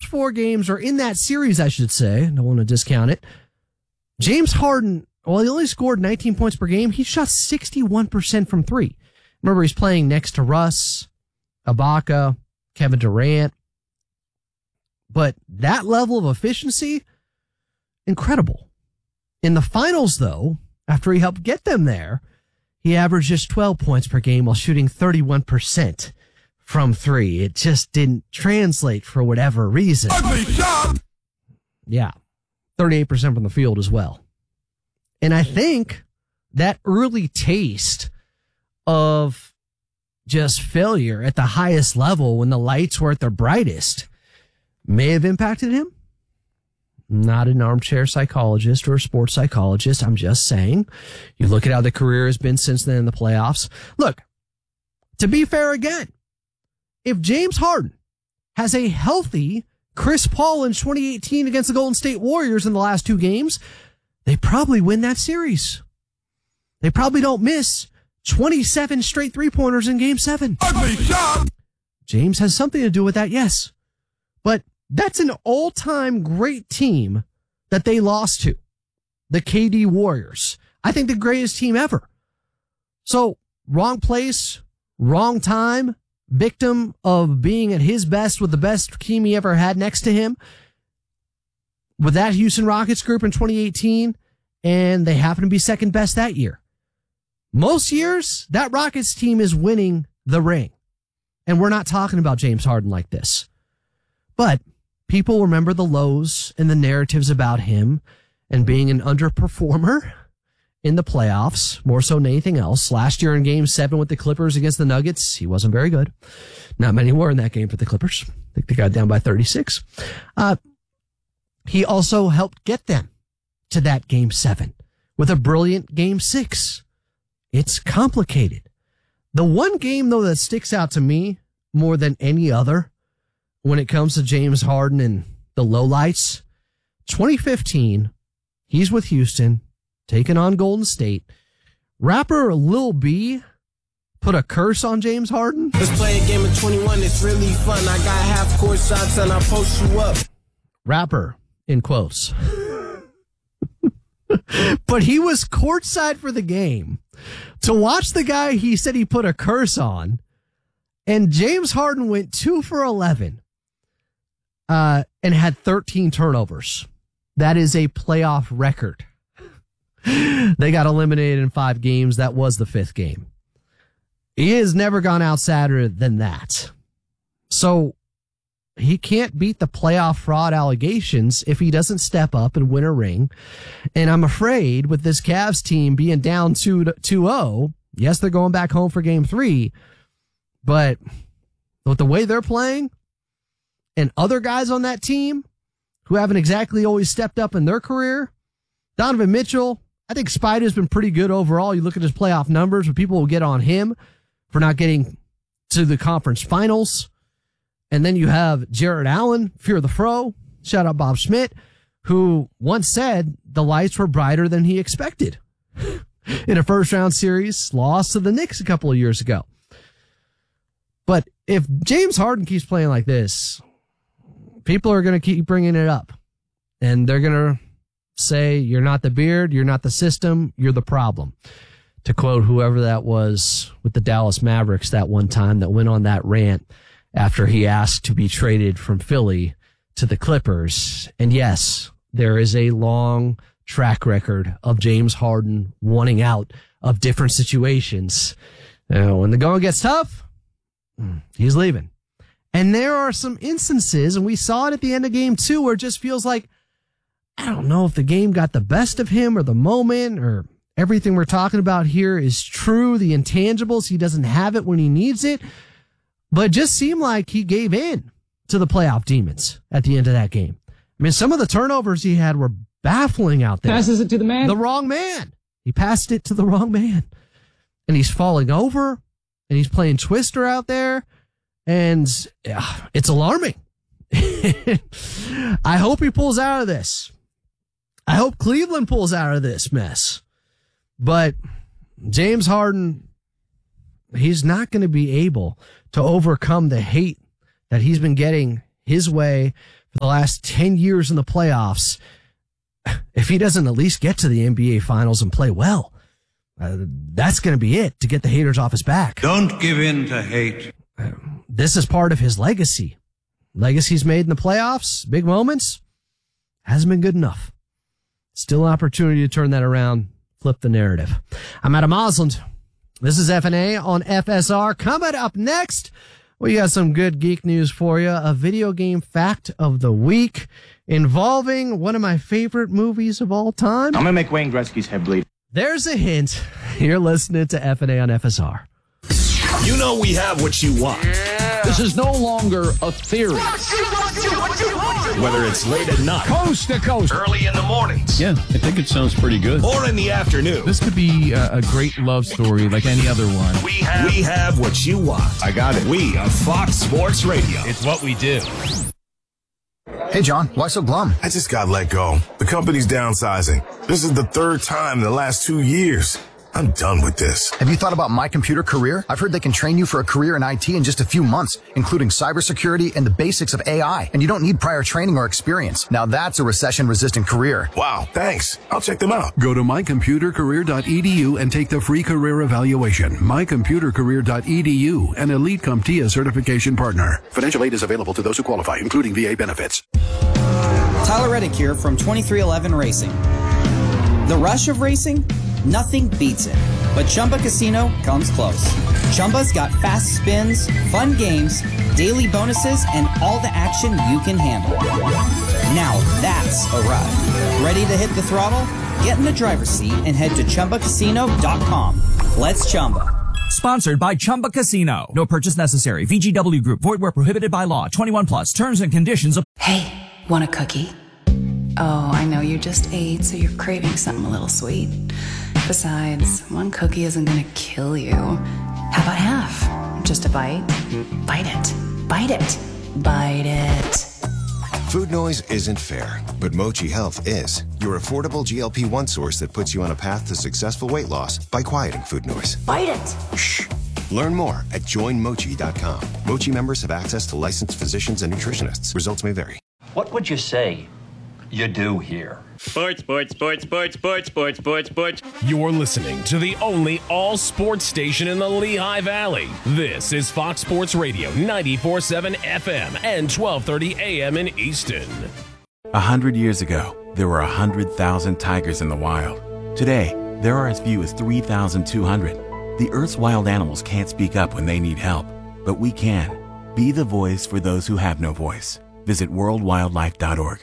4 games, or in that series, I should say, I don't want to discount it, James Harden, while he only scored 19 points per game, he shot 61% from 3. Remember, he's playing next to Russ, Ibaka, Kevin Durant. But that level of efficiency, incredible. In the finals, though, after he helped get them there, he averaged just 12 points per game while shooting 31% from 3. It just didn't translate for whatever reason. Ugly shot! Yeah, 38% from the field as well. And I think that early taste of just failure at the highest level when the lights were at their brightest may have impacted him. Not an armchair psychologist or a sports psychologist. I'm just saying, you look at how the career has been since then in the playoffs. Look, to be fair again, if James Harden has a healthy Chris Paul in 2018 against the Golden State Warriors in the last 2 games, they probably win that series. They probably don't miss 27 straight 3-pointers in Game 7. Ugly shot! James has something to do with that, yes. But that's an all-time great team that they lost to, the KD Warriors. I think the greatest team ever. So, wrong place, wrong time, victim of being at his best with the best team he ever had next to him. With that Houston Rockets group in 2018, and they happen to be second best that year. Most years, that Rockets team is winning the ring. And we're not talking about James Harden like this. But people remember the lows and the narratives about him and being an underperformer in the playoffs, more so than anything else. Last year in Game 7 with the Clippers against the Nuggets, he wasn't very good. Not many were in that game for the Clippers. I think they got down by 36. He also helped get them to that Game 7 with a brilliant Game 6. It's complicated. The one game, though, that sticks out to me more than any other when it comes to James Harden and the lowlights, 2015, he's with Houston, taking on Golden State. Rapper Lil B put a curse on James Harden. Let's play a game of 21. It's really fun. I got half-court shots and I'll post you up. Rapper, in quotes. But he was courtside for the game to watch the guy he said he put a curse on, and James Harden went 2 for 11 and had 13 turnovers. That is a playoff record. They got eliminated in 5 games. That was the 5th game. He has never gone out sadder than that. So he can't beat the playoff fraud allegations if he doesn't step up and win a ring. And I'm afraid with this Cavs team being down 2-0, yes, they're going back home for Game 3, but with the way they're playing and other guys on that team who haven't exactly always stepped up in their career, Donovan Mitchell, I think Spider's been pretty good overall. You look at his playoff numbers, but people will get on him for not getting to the conference finals. And then you have Jared Allen, Fear the Fro, shout out Bob Schmidt, who once said the lights were brighter than he expected in a first-round series loss to the Knicks a couple of years ago. But if James Harden keeps playing like this, people are going to keep bringing it up. And they're going to say, you're not the beard, you're not the system, you're the problem. To quote whoever that was with the Dallas Mavericks that one time that went on that rant after he asked to be traded from Philly to the Clippers. And yes, there is a long track record of James Harden wanting out of different situations. When the going gets tough, he's leaving. And there are some instances, and we saw it at the end of Game 2, where it just feels like, I don't know if the game got the best of him or the moment or everything we're talking about here is true. The intangibles, he doesn't have it when he needs it. But it just seemed like he gave in to the playoff demons at the end of that game. I mean, some of the turnovers he had were baffling out there. Passes it to the man. The wrong man. He passed it to the wrong man. And he's falling over, and he's playing Twister out there, and it's alarming. I hope he pulls out of this. I hope Cleveland pulls out of this mess. But James Harden, he's not going to be able to overcome the hate that he's been getting his way for the last 10 years in the playoffs, if he doesn't at least get to the NBA Finals and play well, that's going to be it to get the haters off his back. Don't give in to hate. This is part of his legacy. Legacies made in the playoffs, big moments, hasn't been good enough. Still an opportunity to turn that around, flip the narrative. I'm Adam Osland. This is FNA on FSR. Coming up next, we got some good geek news for you. A video game fact of the week involving one of my favorite movies of all time. I'm going to make Wayne Gretzky's head bleed. There's a hint. You're listening to FNA on FSR. You know we have what you want. Yeah. This is no longer a theory. Whether it's late at night, coast to coast, early in the mornings. Yeah, I think it sounds pretty good. Or in the afternoon. This could be a great love story like any other one. We have what you want. I got it. We are Fox Sports Radio. It's what we do. Hey, John, why so glum? I just got let go. The company's downsizing. This is the third time in the last 2 years. I'm done with this. Have you thought about My Computer Career? I've heard they can train you for a career in IT in just a few months, including cybersecurity and the basics of AI. And you don't need prior training or experience. Now that's a recession-resistant career. Wow, thanks. I'll check them out. Go to mycomputercareer.edu and take the free career evaluation. Mycomputercareer.edu, an Elite CompTIA certification partner. Financial aid is available to those who qualify, including VA benefits. Tyler Reddick here from 2311 Racing. The rush of racing? Nothing beats it, but Chumba Casino comes close. Chumba's got fast spins, fun games, daily bonuses, and all the action you can handle. Now that's a ride. Ready to hit the throttle? Get in the driver's seat and head to ChumbaCasino.com. Let's Chumba. Sponsored by Chumba Casino. No purchase necessary. VGW Group. Void where prohibited by law. 21 plus. Terms and conditions. Hey, want a cookie? Oh, I know you just ate, so you're craving something a little sweet. Besides, one cookie isn't gonna kill you. How about half? Just a bite? Bite it. Bite it. Bite it. Food noise isn't fair, but Mochi Health is. Your affordable GLP-1 source that puts you on a path to successful weight loss by quieting food noise. Bite it. Shh. Learn more at joinmochi.com. Mochi members have access to licensed physicians and nutritionists. Results may vary. What would you say you do here? Sports. You're listening to the only all-sports station in the Lehigh Valley. This is Fox Sports Radio, 94.7 FM and 12:30 AM in Easton. 100 years ago, there were 100,000 tigers in the wild. Today, there are as few as 3,200. The Earth's wild animals can't speak up when they need help, but we can. Be the voice for those who have no voice. Visit worldwildlife.org.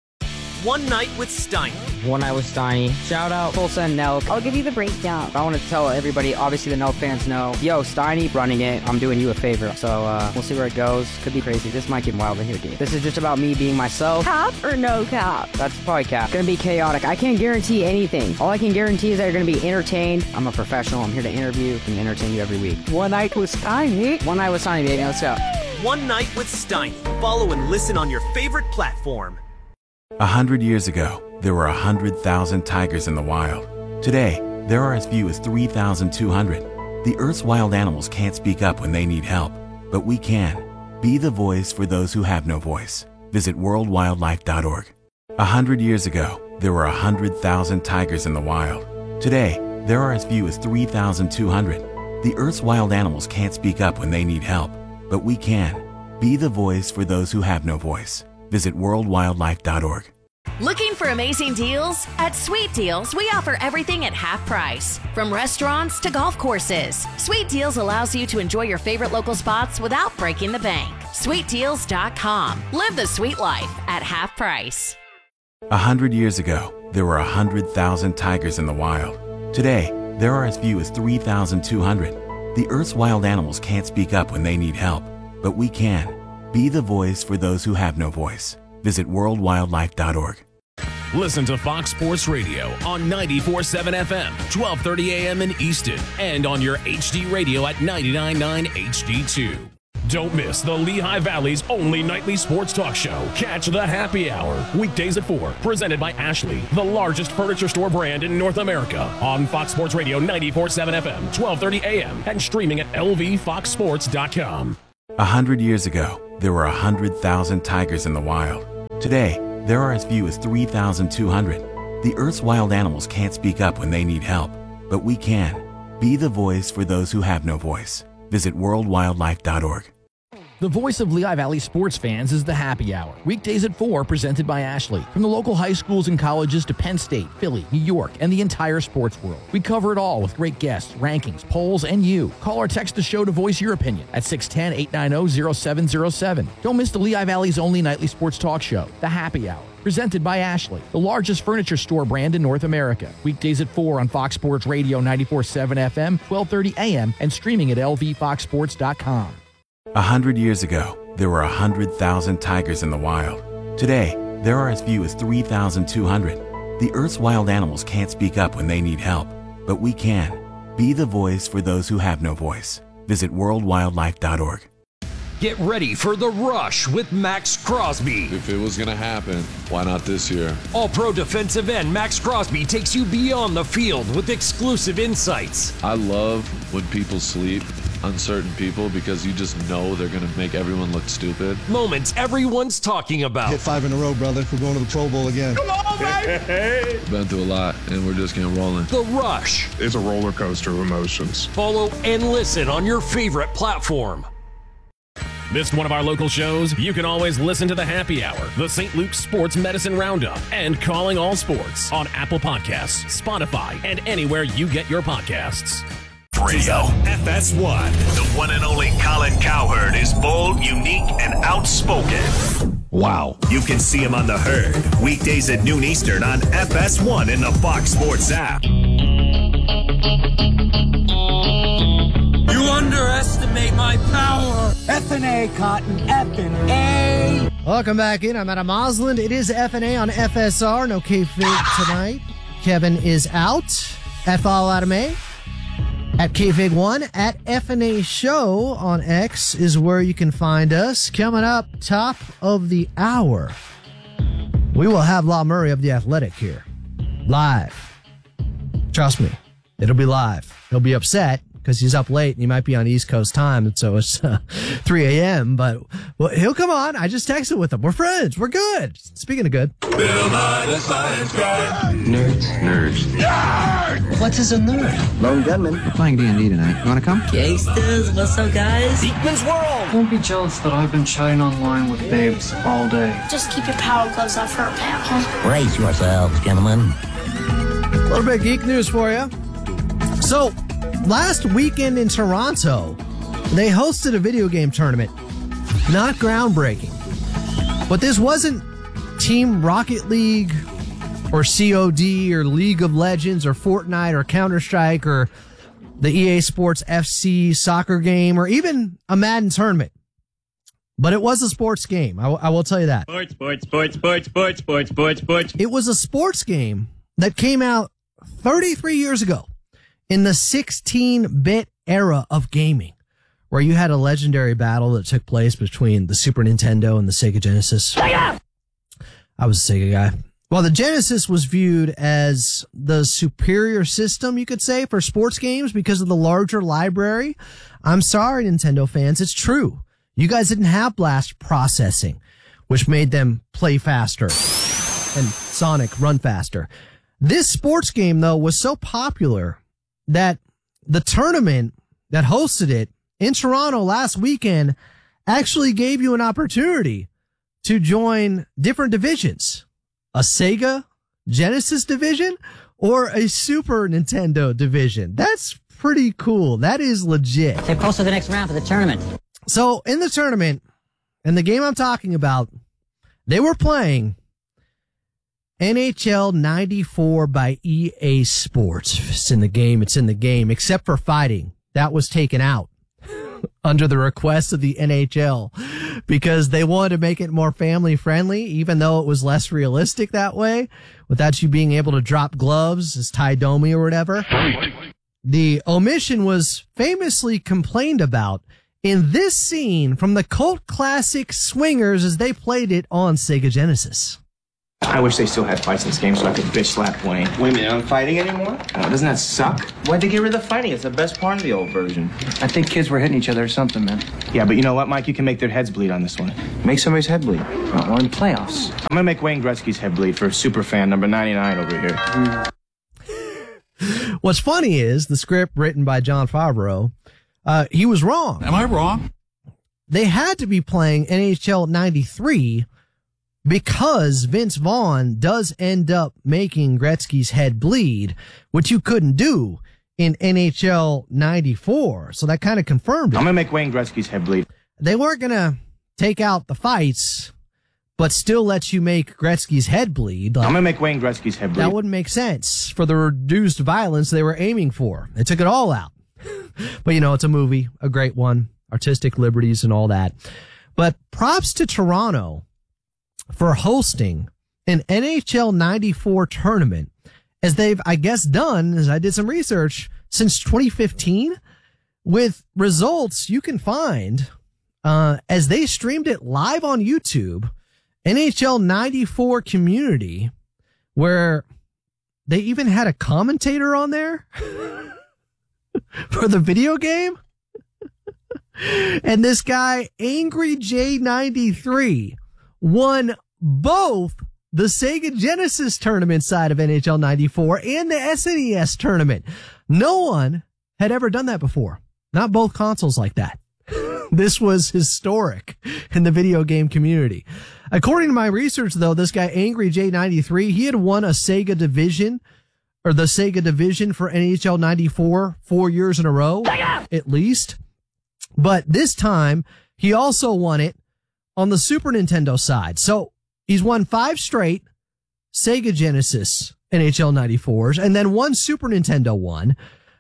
One Night with Steiny. One Night with Steiny. Shout out Tulsa and Nelk. I'll give you the breakdown. I want to tell everybody, obviously the Nelk fans know, yo, Steiny running it. I'm doing you a favor. So we'll see where it goes. Could be crazy. This might get wild in here, dude. This is just about me being myself. Cap or no cap? That's probably cap. It's going to be chaotic. I can't guarantee anything. All I can guarantee is that you're going to be entertained. I'm a professional. I'm here to interview and entertain you every week. One Night with Steiny. One Night with Steiny, baby. Let's go. One Night with Steiny. Follow and listen on your favorite platform. 100 years ago, there were 100,000 tigers in the wild. Today, there are as few as 3,200. The Earth's wild animals can't speak up when they need help, but we can. Be the voice for those who have no voice. Visit worldwildlife.org. 100 years ago, there were 100,000 tigers in the wild. Today, there are as few as 3,200. The Earth's wild animals can't speak up when they need help, but we can. Be the voice for those who have no voice. Visit worldwildlife.org. Looking for amazing deals? At Sweet Deals, we offer everything at half price. From restaurants to golf courses, Sweet Deals allows you to enjoy your favorite local spots without breaking the bank. SweetDeals.com. Live the sweet life at half price. 100 years ago, there were 100,000 tigers in the wild. Today, there are as few as 3,200. The Earth's wild animals can't speak up when they need help, but we can. Be the voice for those who have no voice. Visit worldwildlife.org. Listen to Fox Sports Radio on 94.7 FM, 12:30 AM in Easton, and on your HD radio at 99.9 HD2. Don't miss the Lehigh Valley's only nightly sports talk show, Catch the Happy Hour, weekdays at 4, presented by Ashley, the largest furniture store brand in North America, on Fox Sports Radio 94.7 FM, 12:30 AM, and streaming at lvfoxsports.com. 100 years ago, there were 100,000 tigers in the wild. Today, there are as few as 3,200. The Earth's wild animals can't speak up when they need help, but we can. Be the voice for those who have no voice. Visit worldwildlife.org. The voice of Lehigh Valley sports fans is the Happy Hour. Weekdays at 4, presented by Ashley. From the local high schools and colleges to Penn State, Philly, New York, and the entire sports world. We cover it all with great guests, rankings, polls, and you. Call or text the show to voice your opinion at 610-890-0707. Don't miss the Lehigh Valley's only nightly sports talk show, The Happy Hour. Presented by Ashley, the largest furniture store brand in North America. Weekdays at 4 on Fox Sports Radio 94.7 FM, 12:30 a.m., and streaming at lvfoxsports.com. 100 years ago, there were 100,000 tigers in the wild. Today, there are as few as 3,200. The Earth's wild animals can't speak up when they need help, but we can. Be the voice for those who have no voice. Visit worldwildlife.org. Get ready for The Rush with Max Crosby. If it was going to happen, why not this year? All-pro defensive end Max Crosby takes you beyond the field with exclusive insights. I love when people sleep, uncertain people, because you just know they're going to make everyone look stupid. Moments everyone's talking about. Hit 5 in a row, brother. We're going to the Pro Bowl again. Come on, baby! Been through a lot, and we're just getting rolling. The Rush. It's a roller coaster of emotions. Follow and listen on your favorite platform. Missed one of our local shows? You can always listen to the Happy Hour, the St. Luke's Sports Medicine Roundup, and Calling All Sports on Apple Podcasts, Spotify, and anywhere you get your podcasts. Radio FS1. The one and only Colin Cowherd is bold, unique, and outspoken. Wow. You can see him on The Herd, weekdays at noon Eastern on FS1 in the Fox Sports app. You underestimate my power. F&A, Cotton. F&A. Welcome back in. I'm Adam Osland. It is F&A on FSR. No K-Fig tonight. Kevin is out. At Follow Adam A. At K-Fig1. At F&A Show on X is where you can find us. Coming up, top of the hour, we will have Law Murray of The Athletic here. Live. Trust me. It'll be live. He'll be upset because he's up late and he might be on East Coast time, and so it's 3 a.m. But well, he'll come on. I just texted with him. We're friends. We're good. Speaking of good. Bill Nye the Science Guy. Nerds. Nerd! What is a nerd? Lone gunman. We're playing D&D tonight. You want to come? Gangsters, what's up, guys? Beekman's World! Don't be jealous that I've been chatting online with babes all day. Just keep your power gloves off her, pal. Brace yourselves, gentlemen. A little bit of geek news for you. So, last weekend in Toronto, they hosted a video game tournament. Not groundbreaking. But this wasn't Team Rocket League or COD or League of Legends or Fortnite or Counter-Strike or the EA Sports FC soccer game or even a Madden tournament. But it was a sports game. I will tell you that. Sports. It was a sports game that came out 33 years ago. In the 16-bit era of gaming, where you had a legendary battle that took place between the Super Nintendo and the Sega Genesis. Sega! I was a Sega guy. Well, the Genesis was viewed as the superior system, you could say, for sports games because of the larger library. I'm sorry, Nintendo fans, it's true. You guys didn't have blast processing, which made them play faster and Sonic run faster. This sports game, though, was so popular that the tournament that hosted it in Toronto last weekend actually gave you an opportunity to join different divisions. A Sega Genesis division or a Super Nintendo division. That's pretty cool. That is legit. They posted the next round for the tournament. So in the tournament, and the game I'm talking about, they were playing NHL 94 by EA Sports. If it's in the game, it's in the game, except for fighting. That was taken out under the request of the NHL because they wanted to make it more family friendly, even though it was less realistic that way, without you being able to drop gloves as Ty Domi or whatever. The omission was famously complained about in this scene from the cult classic Swingers as they played it on Sega Genesis. I wish they still had fights in this game so I could bitch slap Wayne. Wait a minute, I'm fighting anymore? Doesn't that suck? Why'd they get rid of the fighting? It's the best part of the old version. I think kids were hitting each other or something, man. Yeah, but you know what, Mike? You can make their heads bleed on this one. Make somebody's head bleed. Well, in playoffs. I'm gonna make Wayne Gretzky's head bleed for superfan number 99 over here. What's funny is the script written by Jon Favreau, he was wrong. Am I wrong? They had to be playing NHL 93 because Vince Vaughn does end up making Gretzky's head bleed, which you couldn't do in NHL 94. So that kind of confirmed it. I'm going to make Wayne Gretzky's head bleed. They weren't going to take out the fights, but still let you make Gretzky's head bleed. I'm going to make Wayne Gretzky's head bleed. That wouldn't make sense for the reduced violence they were aiming for. They took it all out. But, you know, it's a movie, a great one, artistic liberties and all that. But props to Toronto for hosting an NHL 94 tournament, as they've, I guess, done, as I did some research, since 2015, with results you can find as they streamed it live on YouTube, NHL 94 community, where they even had a commentator on there for the video game. And this guy, Angry J93, won both the Sega Genesis tournament side of NHL 94 and the SNES tournament. No one had ever done that before. Not both consoles like that. This was historic in the video game community. According to my research, though, this guy, Angry J93, he had won a Sega Division, or the Sega Division for NHL 94 4 years in a row, at least. But this time, he also won it on the Super Nintendo side. So he's won 5 straight Sega Genesis NHL 94s and then 1 Super Nintendo one.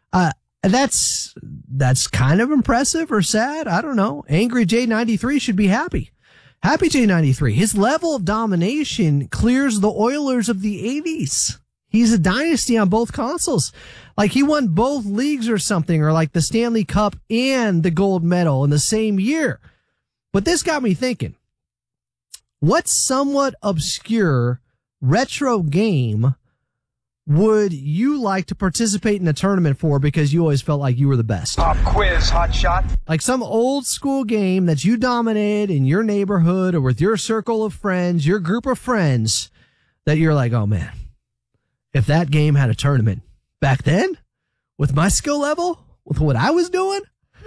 That's kind of impressive or sad. I don't know. Angry J93 should be happy. Happy J93. His level of domination clears the Oilers of the 80s. He's a dynasty on both consoles. Like he won both leagues or something, or like the Stanley Cup and the gold medal in the same year. But this got me thinking, what somewhat obscure retro game would you like to participate in a tournament for because you always felt like you were the best? Pop quiz, hot shot. Like some old school game that you dominated in your neighborhood or with your circle of friends, your group of friends, that you're like, oh man, if that game had a tournament back then with my skill level, with what I was doing,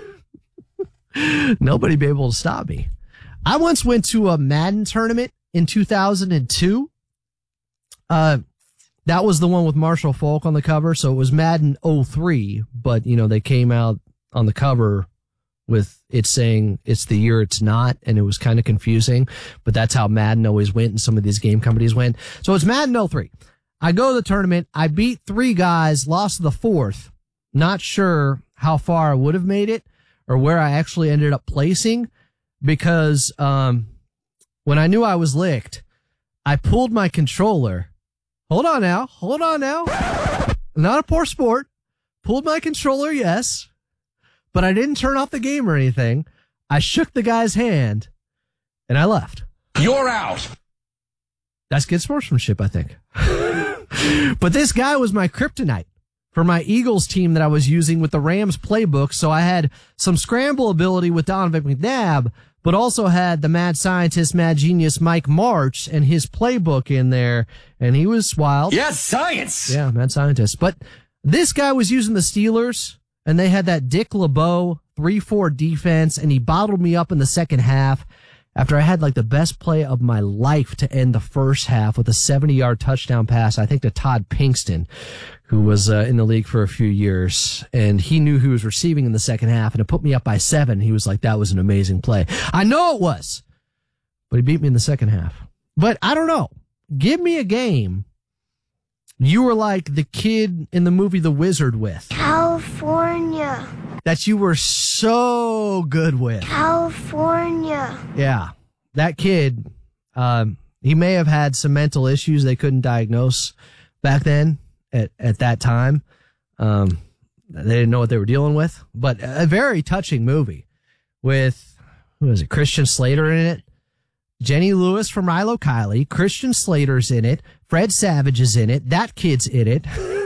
nobody'd be able to stop me. I once went to a Madden tournament in 2002. That was the one with Marshall Faulk on the cover. So it was Madden 03, but you know, they came out on the cover with it saying it's the year it's not. And it was kind of confusing, but that's how Madden always went. And some of these game companies went. So it's Madden 03. I go to the tournament. I beat 3 guys, lost the 4th. Not sure how far I would have made it or where I actually ended up placing, because when I knew I was licked, I pulled my controller. Hold on now. Not a poor sport. Pulled my controller, yes, but I didn't turn off the game or anything. I shook the guy's hand and I left. You're out. That's good sportsmanship, I think. But this guy was my kryptonite for my Eagles team that I was using with the Rams playbook. So I had some scramble ability with Donovan McNabb, but also had the mad scientist, mad genius Mike March and his playbook in there. And he was wild. Yes, science. Yeah, mad scientist. But this guy was using the Steelers, and they had that Dick LeBeau 3-4 defense, and he bottled me up in the second half after I had like the best play of my life to end the first half with a 70-yard touchdown pass, I think to Todd Pinkston, who was in the league for a few years, and he knew who was receiving in the second half, and it put me up by 7. He was like, that was an amazing play. I know it was, but he beat me in the second half. But I don't know. Give me a game you were like the kid in the movie The Wizard with. California. That you were so good with. California. Yeah. That kid, he may have had some mental issues they couldn't diagnose back then at that time. They didn't know what they were dealing with, but a very touching movie with, who is it, Christian Slater in it. Jenny Lewis from Rilo Kiley, Christian Slater's in it, Fred Savage is in it, that kid's in it.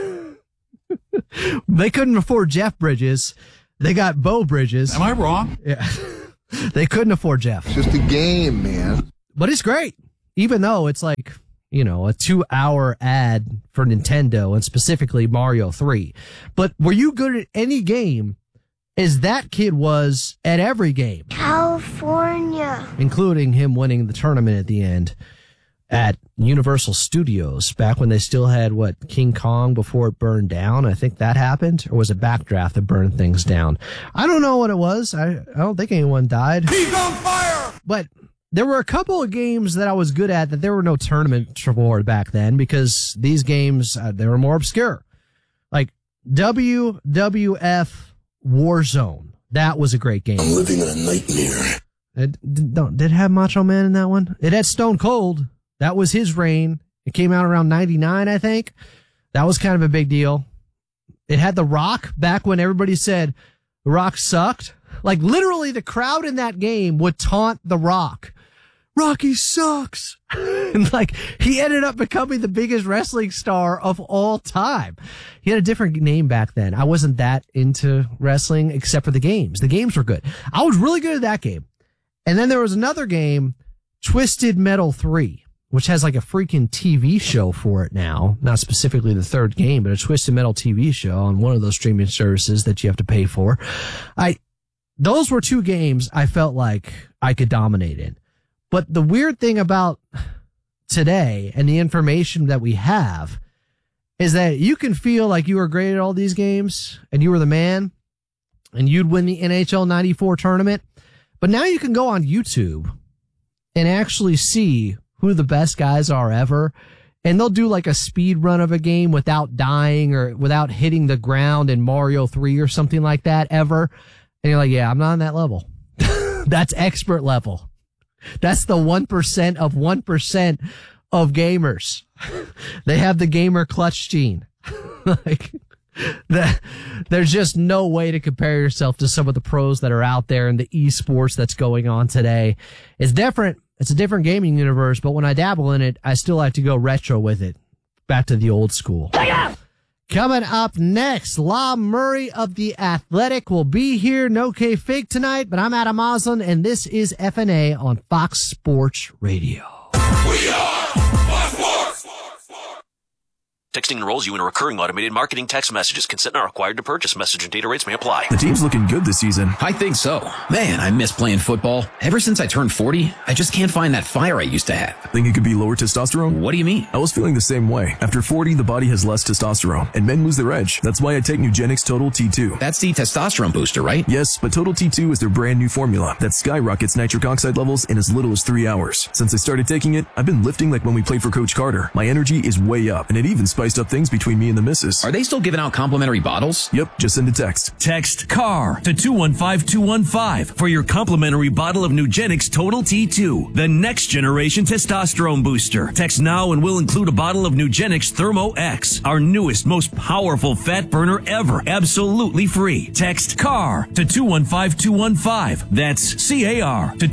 They couldn't afford Jeff Bridges. They got Bo Bridges. Am I wrong? Yeah. They couldn't afford Jeff. It's just a game, man. But it's great, even though it's like, a 2-hour ad for Nintendo and specifically Mario 3. But were you good at any game as that kid was at every game? California. Including him winning the tournament at the end at Universal Studios back when they still had, King Kong before it burned down. I think that happened. Or was it Backdraft that burned things down? I don't know what it was. I don't think anyone died. He's on fire! But there were a couple of games that I was good at that there were no tournament reward back then because these games, they were more obscure. Like WWF Warzone. That was a great game. I'm living in a nightmare. Did it have Macho Man in that one? It had Stone Cold. That was his reign. It came out around 99, I think. That was kind of a big deal. It had The Rock back when everybody said The Rock sucked. Like literally the crowd in that game would taunt The Rock. Rocky sucks. And he ended up becoming the biggest wrestling star of all time. He had a different name back then. I wasn't that into wrestling except for the games. The games were good. I was really good at that game. And then there was another game, Twisted Metal 3, which has a freaking TV show for it now. Not specifically the third game, but a Twisted Metal TV show on one of those streaming services that you have to pay for. Those were two games I felt like I could dominate in. But the weird thing about today and the information that we have is that you can feel like you were great at all these games and you were the man and you'd win the NHL 94 tournament. But now you can go on YouTube and actually see who the best guys are ever. And they'll do a speed run of a game without dying or without hitting the ground in Mario 3 or something like that ever. And you're like, yeah, I'm not on that level. That's expert level. That's the 1% of 1% of gamers. They have the gamer clutch gene. There's just no way to compare yourself to some of the pros that are out there in the esports that's going on today. It's different. It's a different gaming universe, but when I dabble in it, I still like to go retro with it. Back to the old school. Coming up next, La Murray of The Athletic will be here. No K-Fake tonight, but I'm Adam Oslin, and this is FNA on Fox Sports Radio. We are Fox Sports! Texting enrolls you in a recurring automated marketing text messages. Consent not required to purchase. Message and data rates may apply. The team's looking good this season. I think so. Man, I miss playing football. Ever since I turned 40, I just can't find that fire I used to have. Think it could be lower testosterone? What do you mean? I was feeling the same way. After 40, the body has less testosterone, and men lose their edge. That's why I take Nugenix Total T2. That's the testosterone booster, right? Yes, but Total T2 is their brand new formula that skyrockets nitric oxide levels in as little as 3 hours. Since I started taking it, I've been lifting like when we played for Coach Carter. My energy is way up, and it even spiced up things between me and the missus. Are they still giving out complimentary bottles? Yep, just send a text. Text CAR to 215-215 for your complimentary bottle of Nugenix Total T2, the next generation testosterone booster. Text now and we'll include a bottle of Nugenix Thermo X, our newest, most powerful fat burner ever, absolutely free. Text CAR to 215-215. That's CAR to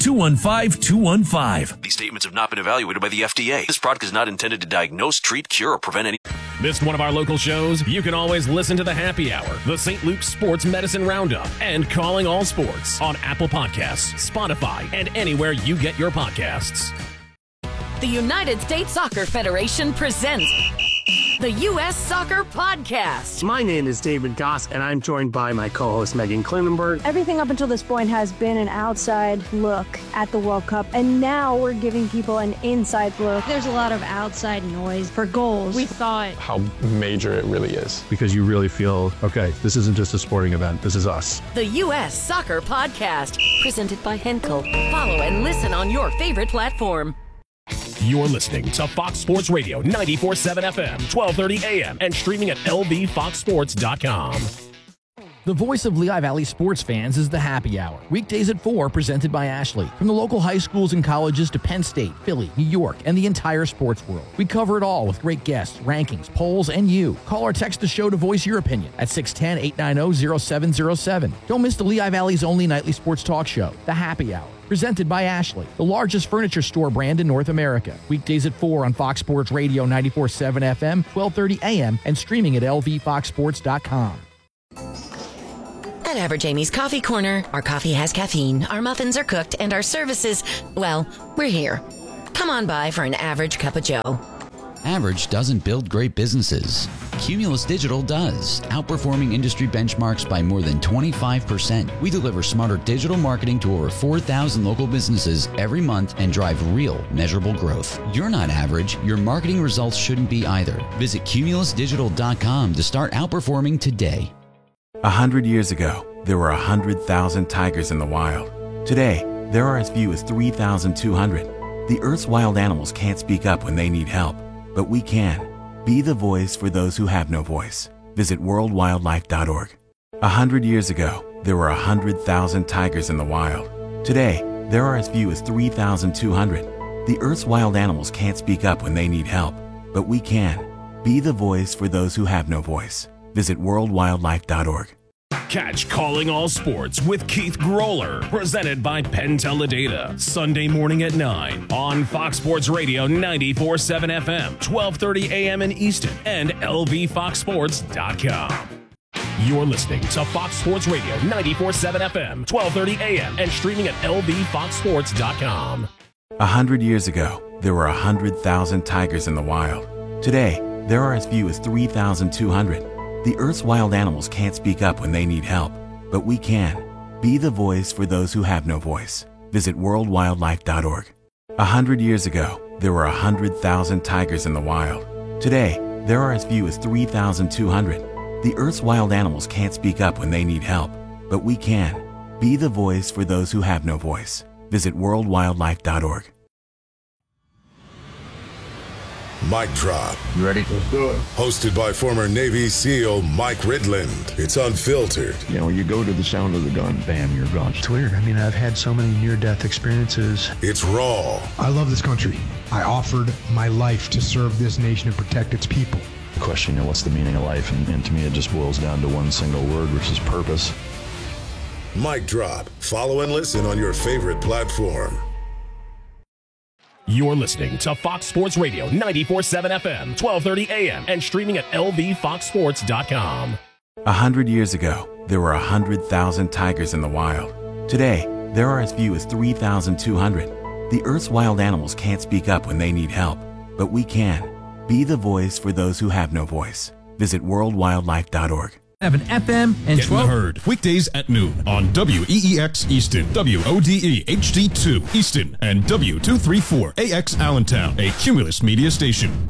215-215. These statements have not been evaluated by the FDA. This product is not intended to diagnose, treat, cure, or prevent any... Missed one of our local shows? You can always listen to the Happy Hour, the St. Luke's Sports Medicine Roundup, and Calling All Sports on Apple Podcasts, Spotify, and anywhere you get your podcasts. The United States Soccer Federation presents the U.S. Soccer Podcast. My name is David Goss, and I'm joined by my co-host Megan Klinenberg. Everything up until this point has been an outside look at the World Cup, and now we're giving people an inside look. There's a lot of outside noise for goals. We thought how major it really is. Because you really feel, okay, this isn't just a sporting event, this is us. The U.S. Soccer Podcast, presented by Henkel. Follow and listen on your favorite platform. You're listening to Fox Sports Radio 94.7 FM, 1230 AM, and streaming at lbfoxsports.com. The voice of Lehigh Valley sports fans is the Happy Hour. Weekdays at 4, presented by Ashley. From the local high schools and colleges to Penn State, Philly, New York, and the entire sports world. We cover it all with great guests, rankings, polls, and you. Call or text the show to voice your opinion at 610-890-0707. Don't miss the Lehigh Valley's only nightly sports talk show, The Happy Hour. presented by Ashley, the largest furniture store brand in North America. Weekdays at 4 on Fox Sports Radio 94.7 FM, 12:30 a.m., and streaming at lvfoxsports.com. At Average Amy's Coffee Corner, our coffee has caffeine, our muffins are cooked, and our services, well, we're here. Come on by for an average cup of joe. Average doesn't build great businesses. Cumulus Digital does, outperforming industry benchmarks by more than 25%. We deliver smarter digital marketing to over 4,000 local businesses every month and drive real, measurable growth. You're not average. Your marketing results shouldn't be either. Visit cumulusdigital.com to start outperforming today. 100 years ago, there were 100,000 tigers in the wild. Today, there are as few as 3,200. The Earth's wild animals can't speak up when they need help, but we can. Be the voice for those who have no voice. Visit worldwildlife.org. 100 years ago, there were 100,000 tigers in the wild. Today, there are as few as 3,200. The Earth's wild animals can't speak up when they need help, but we can. Be the voice for those who have no voice. Visit worldwildlife.org. Catch Calling All Sports with Keith Groller, presented by Penn Teledata, Sunday morning at 9 on Fox Sports Radio 94.7 FM, 12:30 a.m. in Easton, and lvfoxsports.com. You're listening to Fox Sports Radio 94.7 FM, 12:30 a.m., and streaming at lvfoxsports.com. 100 years ago, there were 100,000 tigers in the wild. Today, there are as few as 3,200. The Earth's wild animals can't speak up when they need help, but we can. Be the voice for those who have no voice. Visit worldwildlife.org. 100 years ago, there were 100,000 tigers in the wild. Today, there are as few as 3,200. The Earth's wild animals can't speak up when they need help, but we can. Be the voice for those who have no voice. Visit worldwildlife.org. Mic Drop. You ready? Let's do it. Hosted by former Navy SEAL Mike Ridland. It's unfiltered. You know, you go to the sound of the gun, bam, you're gone. It's weird. I mean, I've had so many near-death experiences. It's raw. I love this country. I offered my life to serve this nation and protect its people. Question, you know, what's the meaning of life? And to me, it just boils down to one single word, which is purpose. Mic Drop. Follow and listen on your favorite platform. You're listening to Fox Sports Radio 94.7 FM, 12:30 a.m., and streaming at lvfoxsports.com. 100 years ago, there were 100,000 tigers in the wild. Today, there are as few as 3,200. The Earth's wild animals can't speak up when they need help, but we can. Be the voice for those who have no voice. Visit worldwildlife.org. 7 FM and 12. Getting the Herd, weekdays at noon on WEEX Easton, WODE HD2 Easton, and W234AX Allentown, a Cumulus media station.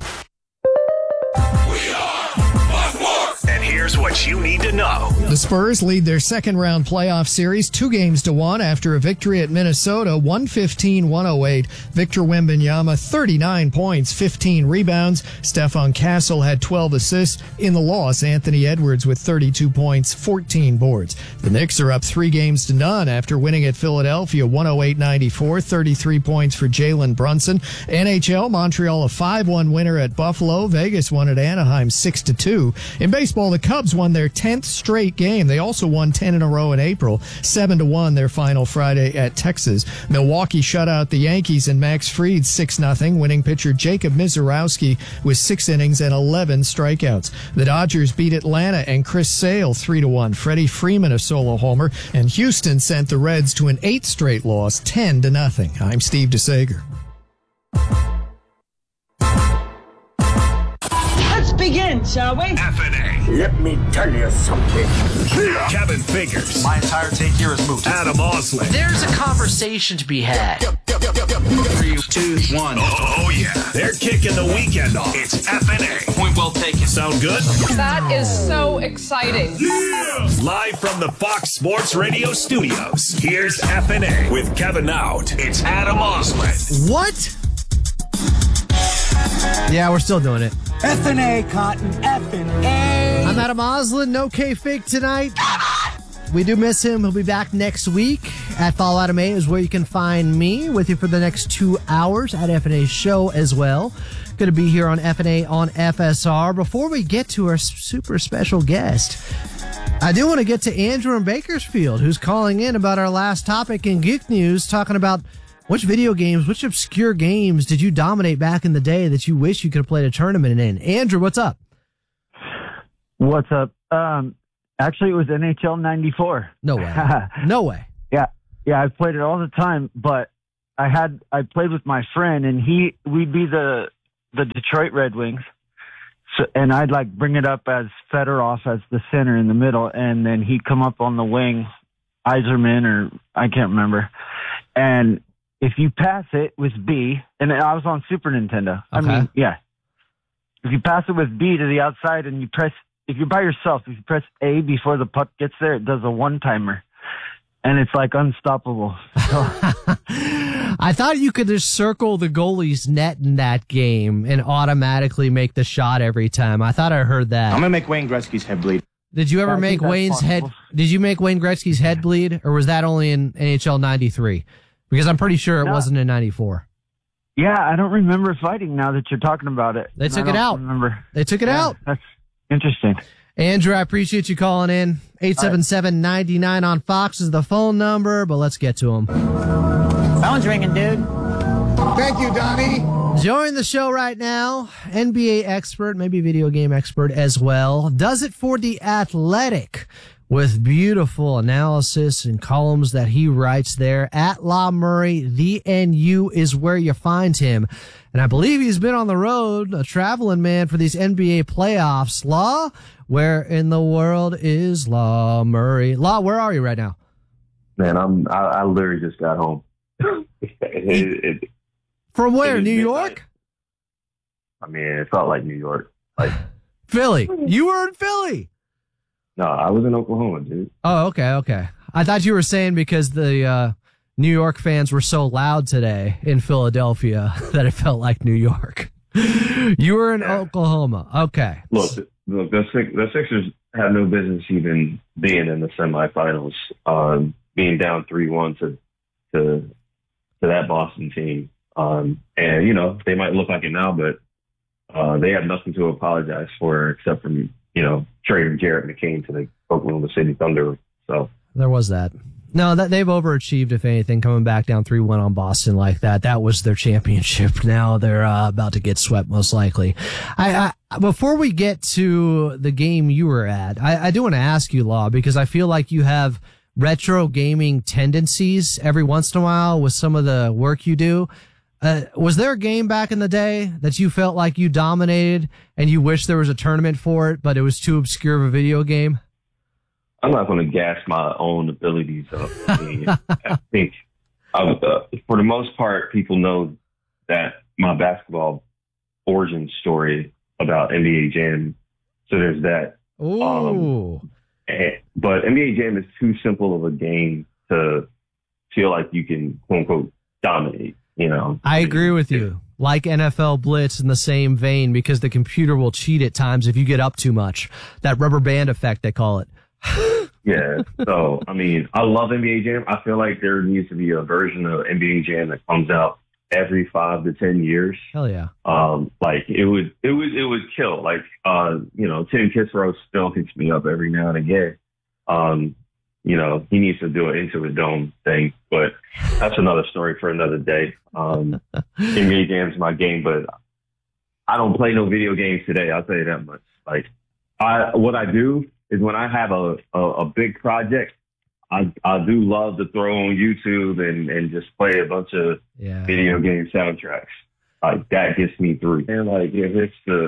And here's what you need to know. The Spurs lead their second-round playoff series 2-1 after a victory at Minnesota, 115-108. Victor Wembanyama, 39 points, 15 rebounds. Stephon Castle had 12 assists. In the loss, Anthony Edwards with 32 points, 14 boards. The Knicks are up 3-0 after winning at Philadelphia, 108-94, 33 points for Jalen Brunson. NHL, Montreal a 5-1 winner at Buffalo. Vegas won at Anaheim 6-2. In baseball, the Cubs won their 10th straight game. They also won 10 in a row in April, 7-1 their final Friday at Texas. Milwaukee shut out the Yankees and Max Fried 6-0, winning pitcher Jacob Mizorowski with 6 innings and 11 strikeouts. The Dodgers beat Atlanta and Chris Sale 3-1. Freddie Freeman a solo homer, and Houston sent the Reds to an 8th straight loss, 10-0. I'm Steve DeSager. Let's begin, shall we? FNA. Let me tell you something. Kevin Figures. My entire take here is moot. Adam Osley. There's a conversation to be had. 3, 2, 1. Oh, yeah. They're kicking the weekend off. It's FNA. Point well taken. Sound good? That is so exciting. Yeah! Live from the Fox Sports Radio studios, here's FNA with Kevin Out. It's Adam Osley. What? Yeah, we're still doing it. FNA, Cotton. FNA. I'm Adam Oslin. No K-Fake tonight. We do miss him. He'll be back next week. At Follow Adam A is where you can find me with you for the next 2 hours at FNA's show as well. Going to be here on FNA on FSR. Before we get to our super special guest, I do want to get to Andrew in Bakersfield, who's calling in about our last topic in Geek News, talking about which video games, which obscure games did you dominate back in the day that you wish you could have played a tournament in? Andrew, what's up? What's up? Actually, it was NHL 94. No way. No way. Yeah, I played it all the time, but I played with my friend, and we'd be the Detroit Red Wings. So, and I'd like bring it up as Fedorov as the center in the middle, and then he'd come up on the wing, Yzerman, or I can't remember. And if you pass it with B, and I was on Super Nintendo. Okay. If you pass it with B to the outside and you press, if you're by yourself, if you press A before the puck gets there, it does a one-timer. And it's like unstoppable. So, I thought you could just circle the goalie's net in that game and automatically make the shot every time. I thought I heard that. I'm going to make Wayne Gretzky's head bleed. Did you ever make Wayne's head? Did you make Wayne Gretzky's head bleed, or was that only in NHL 93? Because I'm pretty sure it wasn't in 94. Yeah, I don't remember fighting now that you're talking about it. They took it out. They took it out. That's interesting. Andrew, I appreciate you calling in. 877-99 on Fox is the phone number, but let's get to him. Phone's ringing, dude. Thank you, Donnie. Join the show right now, NBA expert, maybe video game expert as well. Does it for The Athletic with beautiful analysis and columns that he writes there. At Law Murray, the NU is where you find him. And I believe he's been on the road, a traveling man for these NBA playoffs. Law, where in the world is Law Murray? Law, where are you right now? Man, I literally just got home. From where? New York? I mean, it felt like New York. Like Philly. You were in Philly. No, I was in Oklahoma, dude. Oh, okay. I thought you were saying because the New York fans were so loud today in Philadelphia that it felt like New York. You were in Oklahoma. Okay. Look, the Sixers have no business even being in the semifinals, being down 3-1 to that Boston team. And, you know, they might look like it now, but they have nothing to apologize for except for, you know, trading Jarrett McCain to the Oklahoma City Thunder. So there was that. No, that they've overachieved, if anything, coming back down 3-1 on Boston like that. That was their championship. Now they're about to get swept, most likely. I before we get to the game you were at, I do want to ask you, Law, because I feel like you have retro gaming tendencies every once in a while with some of the work you do. Was there a game back in the day that you felt like you dominated and you wish there was a tournament for it, but it was too obscure of a video game? I'm not going to gas my own abilities up. I think for the most part, people know that my basketball origin story about NBA Jam. So there's that. Ooh. But NBA Jam is too simple of a game to feel like you can, quote unquote, dominate. You know, I agree with you. Like NFL Blitz in the same vein, because the computer will cheat at times if you get up too much. That rubber band effect, they call it. Yeah. So, I mean, I love NBA Jam. I feel like there needs to be a version of NBA Jam that comes out every 5 to 10 years. Hell yeah. Like it would kill. Like, you know, Tim Kitzrow still hits me up every now and again. You know, he needs to do an Into a Dome thing, but that's another story for another day. NBA Jam's my game, but I don't play no video games today. I'll tell you that much. Like, what I do is when I have a big project, I do love to throw on YouTube and just play a bunch of video game soundtracks. Like that gets me through. And like if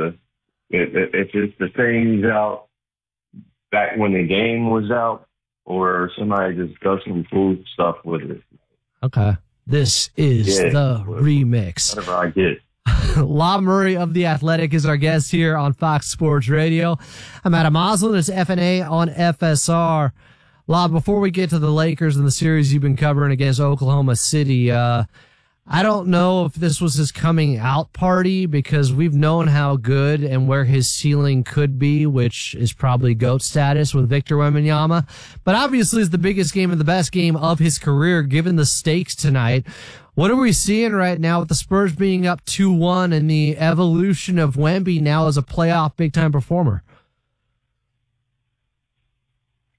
it's the things out back when the game was out, or somebody just does some cool stuff with it. Okay. This is the remix. Whatever I get. Law Murray of The Athletic is our guest here on Fox Sports Radio. I'm Adam Oslin. It's FNA on FSR. Law, before we get to the Lakers and the series you've been covering against Oklahoma City, I don't know if this was his coming out party, because we've known how good and where his ceiling could be, which is probably GOAT status with Victor Wembanyama. But obviously it's the biggest game and the best game of his career, given the stakes tonight. What are we seeing right now with the Spurs being up 2-1 and the evolution of Wemby now as a playoff big-time performer?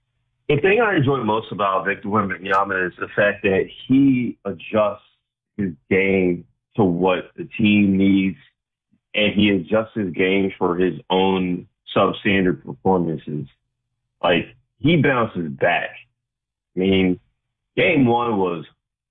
The thing I enjoy most about Victor Wembanyama is the fact that he adjusts his game to what the team needs, and he adjusts his game for his own substandard performances. Like, he bounces back. I mean, game one was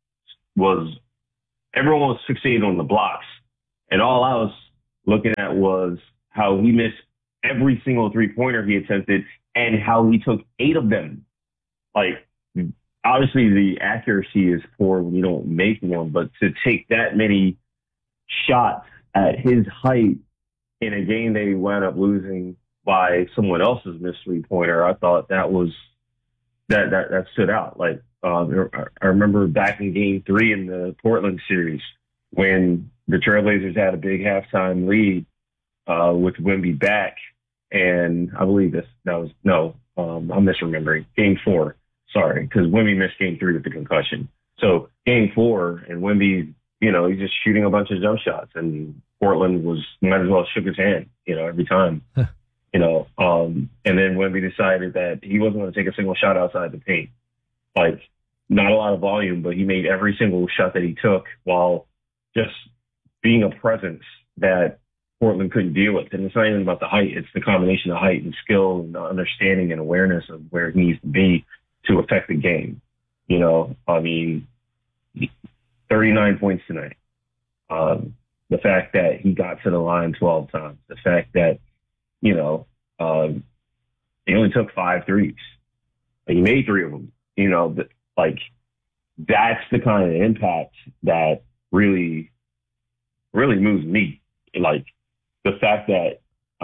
everyone was fixated on the blocks, and all I was looking at was how he missed every single three-pointer he attempted and how he took 8 of them. Like, obviously the accuracy is poor when you don't make one, but to take that many shots at his height in a game they wound up losing by someone else's missed three-pointer, I thought that was that stood out. Like, I remember back in Game 3 in the Portland series when the Trailblazers had a big halftime lead with Wemby back, and I believe I'm misremembering. Game 4, sorry, because Wemby missed Game 3 with the concussion. So Game 4, and Wemby, he's just shooting a bunch of jump shots, and Portland might as well shook his hand, every time. And then Wemby decided that he wasn't going to take a single shot outside the paint. Like, not a lot of volume, but he made every single shot that he took while just being a presence that Portland couldn't deal with. And it's not even about the height. It's the combination of height and skill and understanding and awareness of where he needs to be to affect the game. 39 points tonight. The fact that he got to the line 12 times. The fact that, he only took 5 threes. He made 3 of them. That's the kind of impact that really, really moves me. Like, the fact that,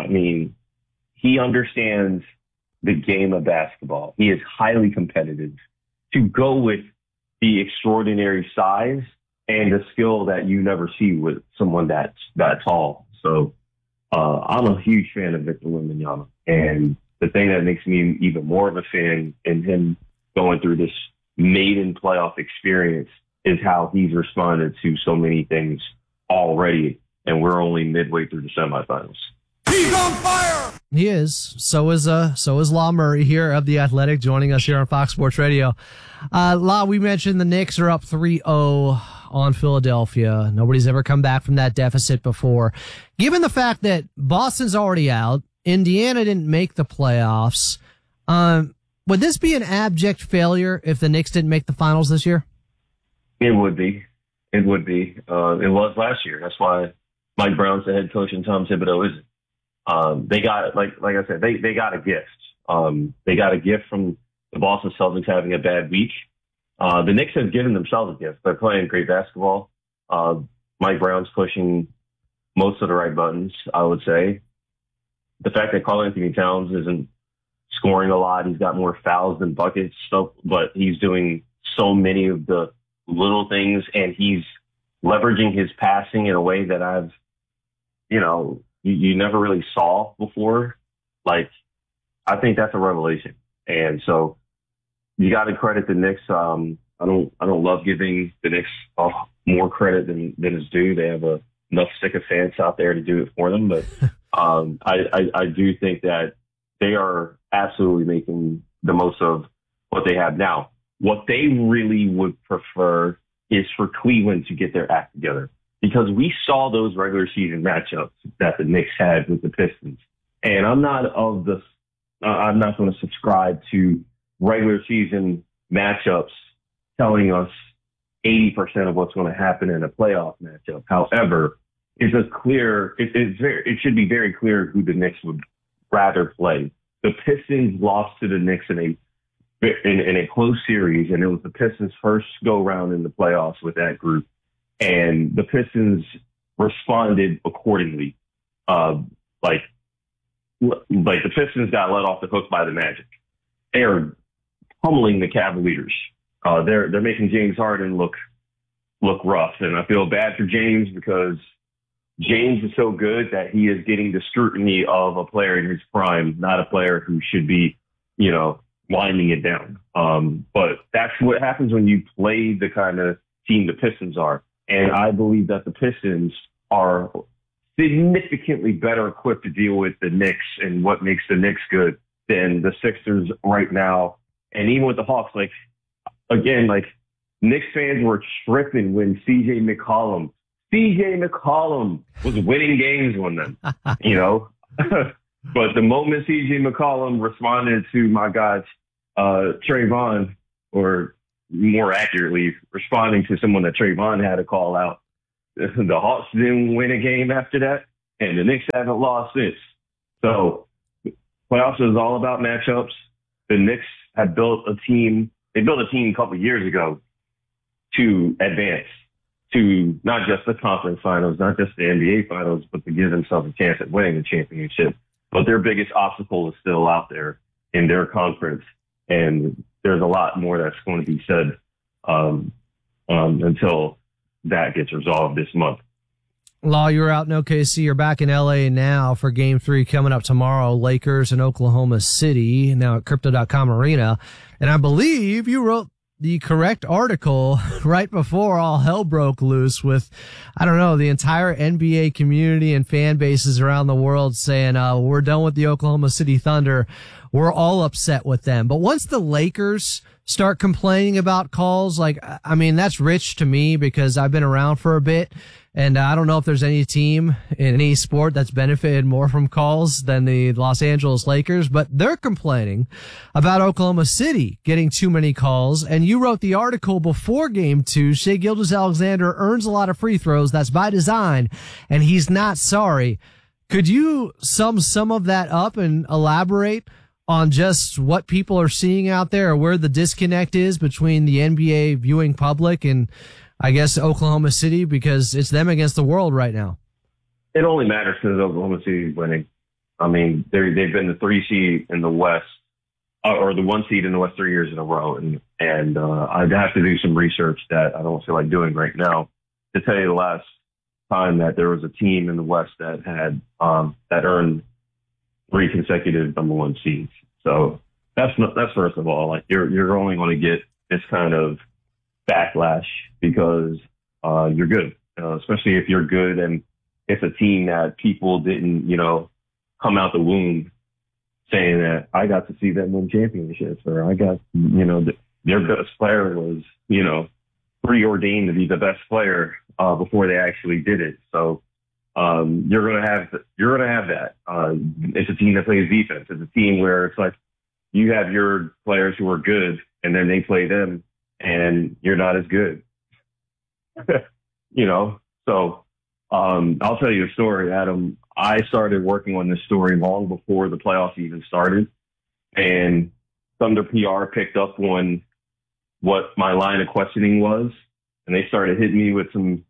he understands the game of basketball. He is highly competitive. To go with the extraordinary size and the skill that you never see with someone that tall. So I'm a huge fan of Victor Wembanyama. And the thing that makes me even more of a fan in him going through this maiden playoff experience is how he's responded to so many things already. And we're only midway through the semifinals. He's on fire! He is. So is La Murray here of The Athletic, joining us here on Fox Sports Radio. La, we mentioned the Knicks are up 3-0 on Philadelphia. Nobody's ever come back from that deficit before. Given the fact that Boston's already out, Indiana didn't make the playoffs, would this be an abject failure if the Knicks didn't make the finals this year? It would be. It would be. It was last year. That's why Mike Brown's the head coach and Tom Thibodeau isn't. They got, like I said, they got a gift. They got a gift from the Boston Celtics having a bad week. The Knicks have given themselves a gift by playing great basketball. Mike Brown's pushing most of the right buttons, I would say. The fact that Karl-Anthony Towns isn't scoring a lot, he's got more fouls than buckets, but he's doing so many of the little things, and he's leveraging his passing in a way that you never really saw before. Like, I think that's a revelation. And so you got to credit the Knicks. I don't love giving the Knicks more credit than is due. They have enough sycophants out there to do it for them. But I do think that they are absolutely making the most of what they have now. What they really would prefer is for Cleveland to get their act together, because we saw those regular season matchups that the Knicks had with the Pistons. And I'm not going to subscribe to regular season matchups telling us 80% of what's going to happen in a playoff matchup. However, it should be very clear who the Knicks would rather play. The Pistons lost to the Knicks in a close series, and it was the Pistons' first go-round in the playoffs with that group. And the Pistons responded accordingly. Like the Pistons got let off the hook by the Magic. They're pummeling the Cavaliers. They're making James Harden look rough, and I feel bad for James because James is so good that he is getting the scrutiny of a player in his prime, not a player who should be, winding it down. But that's what happens when you play the kind of team the Pistons are. And I believe that the Pistons are significantly better equipped to deal with the Knicks and what makes the Knicks good than the Sixers right now And even with the Hawks, like, again, like, Knicks fans were tripping when CJ McCollum was winning games on them, you know? But the moment CJ McCollum responded to my guy, Trayvon, or more accurately, responding to someone that Trayvon had to call out, the Hawks didn't win a game after that, and the Knicks haven't lost since. So playoffs is all about matchups. The Knicks have built a team. They built a team a couple of years ago to advance to not just the conference finals, not just the NBA finals, but to give themselves a chance at winning the championship. But their biggest obstacle is still out there in their conference. And there's a lot more that's going to be said until that gets resolved this month. Law, you were out in OKC. You're back in LA now for Game 3 coming up tomorrow. Lakers and Oklahoma City, now at Crypto.com Arena. And I believe you wrote the correct article right before all hell broke loose with, I don't know, the entire NBA community and fan bases around the world saying, we're done with the Oklahoma City Thunder. We're all upset with them. But once the Lakers start complaining about calls, like, I mean, that's rich to me because I've been around for a bit. And I don't know if there's any team in any sport that's benefited more from calls than the Los Angeles Lakers, but they're complaining about Oklahoma City getting too many calls. And you wrote the article before Game 2. Shai Gilgeous-Alexander earns a lot of free throws. That's by design, and he's not sorry. Could you sum some of that up and elaborate on just what people are seeing out there or where the disconnect is between the NBA viewing public and, I guess, Oklahoma City, because it's them against the world right now? It only matters because Oklahoma City is winning. I mean, they've been the 3 seed in the West, or the 1 seed in the West 3 years in a row. And I'd have to do some research that I don't feel like doing right now to tell you the last time that there was a team in the West that had, that earned 3 consecutive number 1 seeds. So that's first of all, like you're only going to get this kind of backlash because you're good, especially if you're good and it's a team that people didn't, come out the womb saying that I got to see them win championships, or I got, their best player was, preordained to be the best player before they actually did it. So you're gonna have that. It's a team that plays defense. It's a team where it's like you have your players who are good, and then they play them, and you're not as good. So I'll tell you a story, Adam. I started working on this story long before the playoffs even started, and Thunder PR picked up on what my line of questioning was, and they started hitting me with some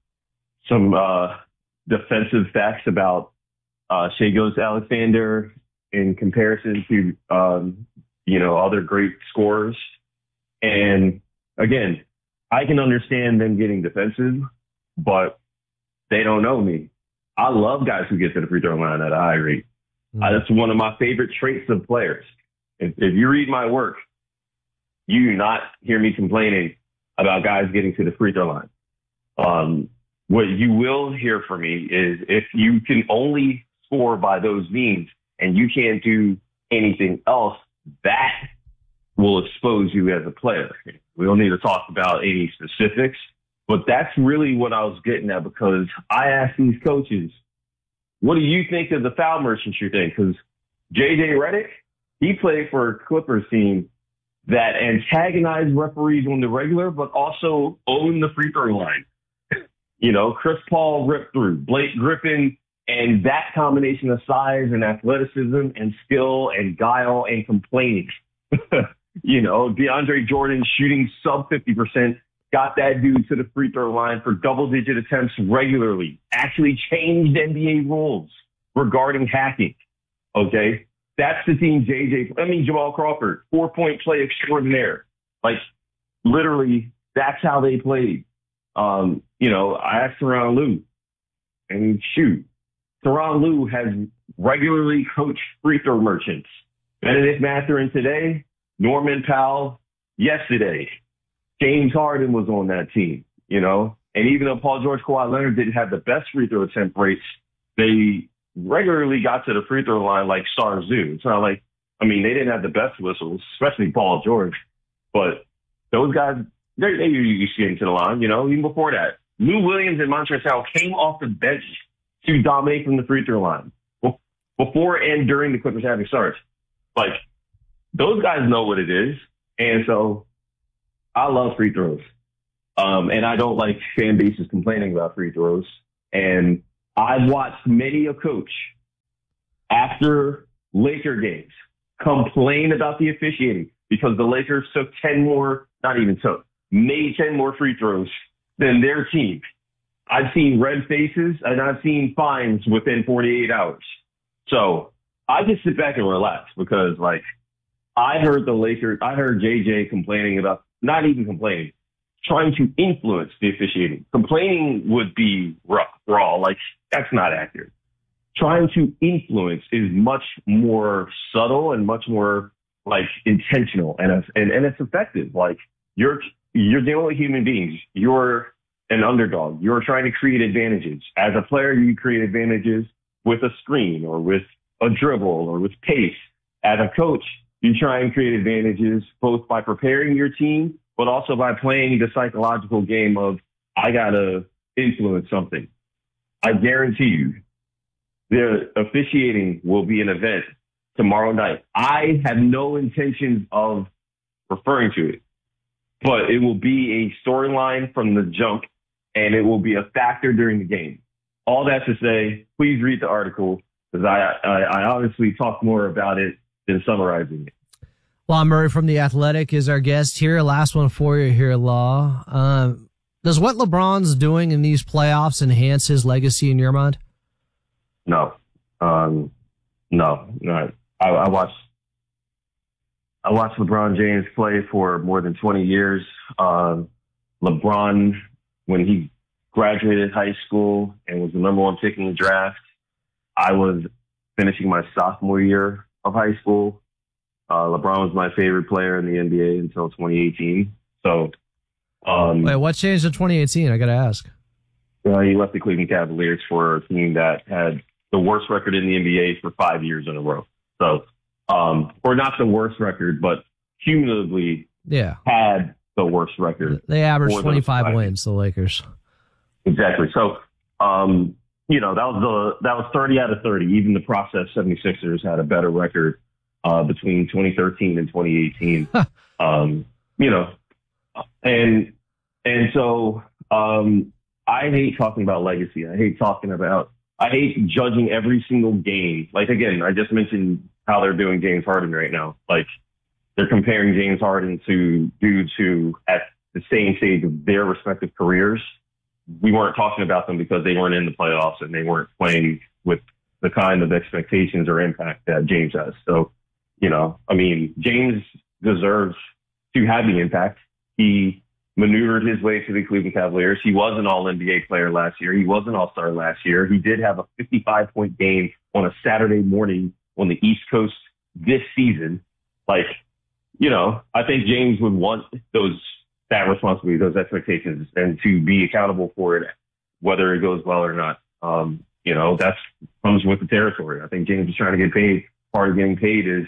defensive facts about Shai Gilgeous-Alexander in comparison to other great scorers. And again, I can understand them getting defensive, but they don't know me. I love guys who get to the free throw line at a high rate. That's one of my favorite traits of players. If you read my work, you do not hear me complaining about guys getting to the free throw line. What you will hear from me is if you can only score by those means and you can't do anything else, that will expose you as a player. We don't need to talk about any specifics, but that's really what I was getting at, because I asked these coaches, what do you think of the foul merchantry thing? Because JJ Redick, he played for a Clippers team that antagonized referees on the regular, but also owned the free throw line. Chris Paul ripped through, Blake Griffin, and that combination of size and athleticism and skill and guile and complaining. DeAndre Jordan shooting sub 50%, got that dude to the free throw line for double-digit attempts regularly, actually changed NBA rules regarding hacking. Okay? That's the team Jamal Crawford, 4-point play extraordinaire. Like, literally, that's how they played. I asked Tyronn Lue, and shoot, Tyronn Lue has regularly coached free throw merchants. Benedict Mathurin today, Norman Powell yesterday. James Harden was on that team, and even though Paul George, Kawhi Leonard didn't have the best free throw attempt rates, they regularly got to the free throw line like Star Zoo. It's not like, they didn't have the best whistles, especially Paul George, But those guys, they used to get into the line, even before that. Lou Williams and Montrezl Harrell came off the bench to dominate from the free throw line before and during the Clippers having starts. Like, those guys know what it is. And so I love free throws. And I don't like fan bases complaining about free throws. And I've watched many a coach after Laker games complain about the officiating because the Lakers made 10 more free throws than their team. I've seen red faces and I've seen fines within 48 hours. So I just sit back and relax because, like, I heard JJ complaining about, not even complaining, trying to influence the officiating. Complaining would be raw. Like, that's not accurate. Trying to influence is much more subtle and much more, like, intentional and it's effective. Like, you're dealing with human beings. You're an underdog. You're trying to create advantages. As a player, you create advantages with a screen or with a dribble or with pace. As a coach, you try and create advantages both by preparing your team, but also by playing the psychological game of, I got to influence something. I guarantee you, the officiating will be an event tomorrow night. I have no intentions of referring to it, but it will be a storyline from the jump, and it will be a factor during the game. All that to say, please read the article, because I honestly talk more about it than summarizing it. Law Murray from The Athletic is our guest here. Last one for you here, Law. Does what LeBron's doing in these playoffs enhance his legacy in your mind? No. No. I watched LeBron James play for more than 20 years. LeBron, when he graduated high school and was the number one pick in the draft, I was finishing my sophomore year of high school. LeBron was my favorite player in the NBA until 2018. So, wait, what changed in 2018? I got to ask. He left the Cleveland Cavaliers for a team that had the worst record in the NBA for 5 years in a row. So, or not the worst record, but cumulatively had the worst record. They averaged 25 wins, the Lakers. Exactly. So, that was 30 out of 30. Even the process 76ers had a better record between 2013 and 2018. And so I hate talking about legacy. I hate judging every single game. Like, again, I just mentioned how they're doing James Harden right now. Like, they're comparing James Harden to dudes who, at the same stage of their respective careers, we weren't talking about them because they weren't in the playoffs and they weren't playing with the kind of expectations or impact that James has. So, James deserves to have the impact. He maneuvered his way to the Cleveland Cavaliers. He was an All-NBA player last year. He was an All-Star last year. He did have a 55-point game on a Saturday morning on the East Coast this season. Like, I think James would want that responsibility, those expectations, and to be accountable for it, whether it goes well or not. That comes with the territory. I think James is trying to get paid. Part of getting paid is,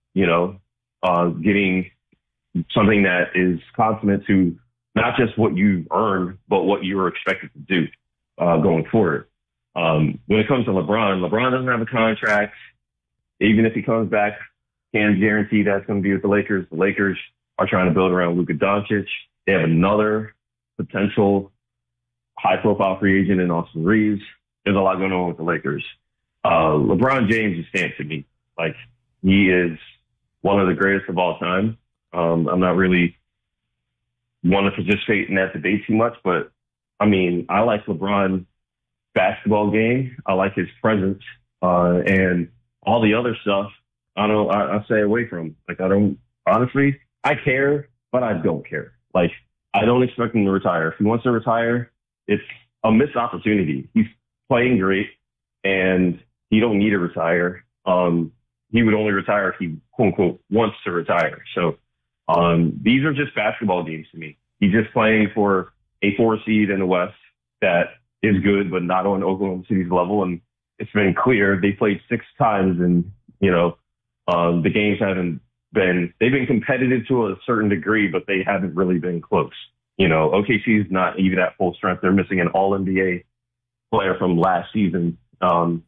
getting something that is consummate to not just what you earned, but what you were expected to do going forward. When it comes to LeBron doesn't have a contract. Even if he comes back, can't guarantee that's going to be with the Lakers. The Lakers are trying to build around Luka Doncic. They have another potential high-profile free agent in Austin Reeves. There's a lot going on with the Lakers. LeBron James is stamped to me. Like, he is one of the greatest of all time. I'm not really want to participate in that debate too much, but I like LeBron's basketball game. I like his presence, and all the other stuff. I stay away from. Like, honestly, I care, but I don't care. Like, I don't expect him to retire. If he wants to retire, it's a missed opportunity. He's playing great, and he don't need to retire. He would only retire if he, quote unquote, wants to retire. So, these are just basketball games to me. He's just playing for a 4 seed in the West that is good, but not on Oklahoma City's level. And it's been clear they played 6 times, and the games haven't been competitive to a certain degree, but they haven't really been close. OKC's not even at full strength. They're missing an All-NBA player from last season. And,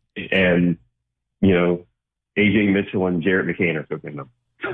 AJ Mitchell and Jarrett McCain are cooking them.